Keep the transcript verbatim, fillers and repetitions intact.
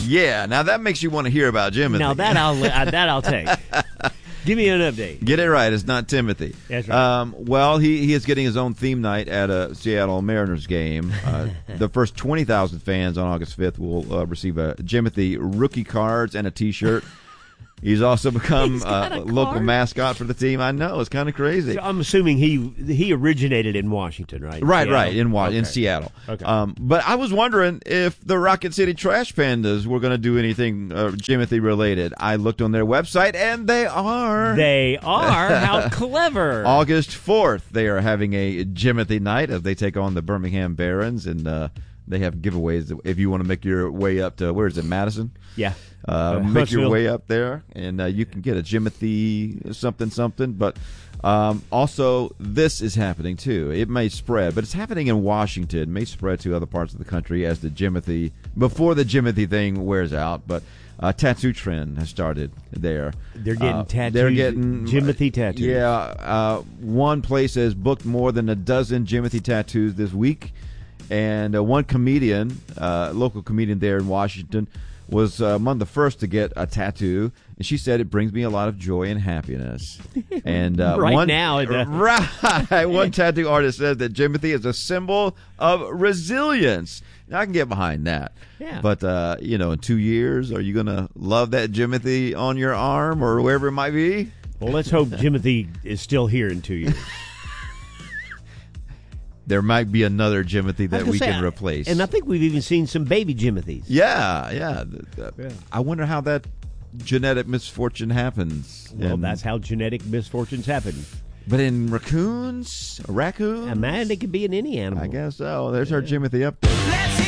Yeah, now that makes you want to hear about Jimothy. Now that I'll uh, that I'll take. Give me an update. Get it right. It's not Timothy. That's right. Um, well, he, he is getting his own theme night at a Seattle Mariners game. Uh, the first twenty thousand fans on August fifth will uh, receive a Jimothy rookie cards and a T-shirt. He's also become He's uh, got a a local card? mascot for the team. I know. It's kind of crazy. So I'm assuming he he originated in Washington, right? Right, Seattle? right, in Wa- Okay. in Seattle. Okay. Um, but I was wondering if the Rocket City Trash Pandas were going to do anything uh, Jimothy related. I looked on their website, and they are. They are. How clever. August fourth, they are having a Jimothy night as they take on the Birmingham Barons, and uh, they have giveaways if you want to make your way up to, where is it, Madison? Yeah. Uh, Uh, make your Huntsville. way up there, and uh, you can get a Jimothy something something. But um, also, this is happening too. It may spread, but it's happening in Washington. It may spread to other parts of the country as the Jimothy before the Jimothy thing wears out. But a tattoo trend has started there. They're getting Uh, tattoos. They're getting Jimothy tattoos. Yeah, uh, one place has booked more than a dozen Jimothy tattoos this week, and uh, one comedian, uh, local comedian there in Washington, was uh, among the first to get a tattoo, and she said it brings me a lot of joy and happiness. And uh, Right one, now it does. right, one tattoo artist says that Jimothy is a symbol of resilience. Now, I can get behind that. Yeah. But uh, you know, in two years, are you going to love that Jimothy on your arm or wherever it might be? Well, let's hope Jimothy is still here in two years. There might be another Jimothy I that was we gonna can say, replace. And I think we've even seen some baby Jimothys. Yeah, yeah. The- the- Yeah. I wonder how that genetic misfortune happens. Well, And- that's how genetic misfortunes happen. But in raccoons, raccoons, And man, it could be in any animal. I guess so. There's our Jimothy update.